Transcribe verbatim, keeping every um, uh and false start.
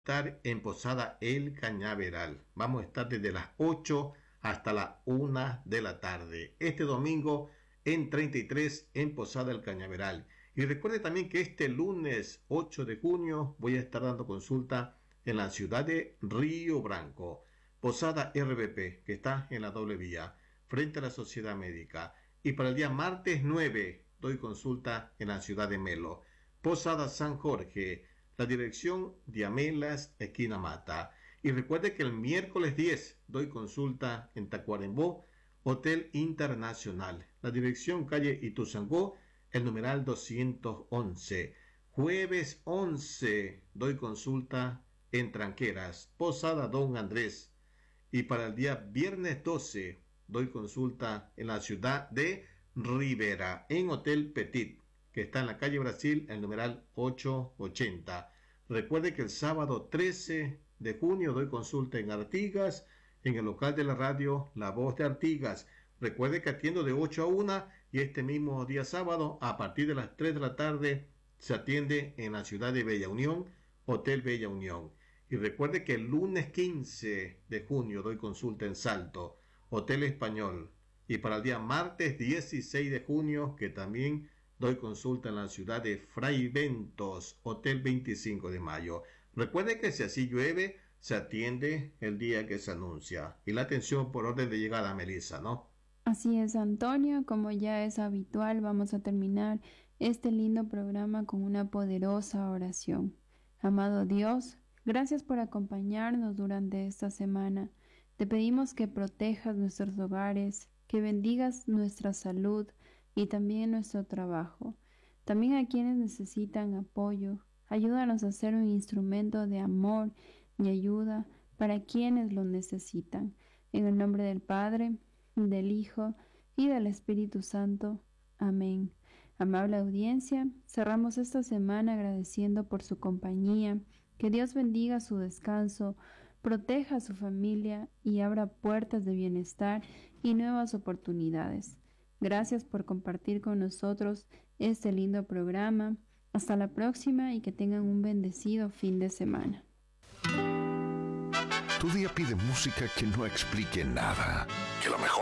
estar en Posada El Cañaveral. Vamos a estar desde las ocho hasta la una de la tarde. Este domingo en treinta y tres en Posada El Cañaveral. Y recuerde también que este lunes ocho de junio voy a estar dando consulta en la ciudad de Río Branco. Posada R B P, que está en la doble vía, frente a la Sociedad Médica. Y para el día martes nueve doy consulta en la ciudad de Melo. Posada San Jorge, la dirección Diamelas, esquina Mata. Y recuerde que el miércoles diez doy consulta en Tacuarembó, Hotel Internacional, la dirección calle Ituzangó, el numeral doscientos once. Jueves once doy consulta en Tranqueras, Posada Don Andrés. Y para el día viernes doce doy consulta en la ciudad de Rivera, en Hotel Petit, que está en la calle Brasil, el numeral ochocientos ochenta. Recuerde que el sábado trece de junio doy consulta en Artigas, en el local de la radio La Voz de Artigas. Recuerde que atiendo de ocho a una y este mismo día sábado, a partir de las tres de la tarde, se atiende en la ciudad de Bella Unión, Hotel Bella Unión. Y recuerde que el lunes quince de junio doy consulta en Salto, Hotel Español. Y para el día martes dieciséis de junio, que también doy consulta en la ciudad de Fray Bentos, Hotel veinticinco de mayo. Recuerde que si así llueve, se atiende el día que se anuncia. Y la atención por orden de llegada, Melissa, ¿no? Así es, Antonio. Como ya es habitual, vamos a terminar este lindo programa con una poderosa oración. Amado Dios, gracias por acompañarnos durante esta semana. Te pedimos que protejas nuestros hogares, que bendigas nuestra salud y también nuestro trabajo. También a quienes necesitan apoyo, ayúdanos a ser un instrumento de amor y ayuda para quienes lo necesitan. En el nombre del Padre, del Hijo y del Espíritu Santo. Amén. Amable audiencia, cerramos esta semana agradeciendo por su compañía. Que Dios bendiga su descanso, proteja a su familia y abra puertas de bienestar y nuevas oportunidades. Gracias por compartir con nosotros este lindo programa. Hasta la próxima y que tengan un bendecido fin de semana. Tu día pide música que no explique nada, que lo mejor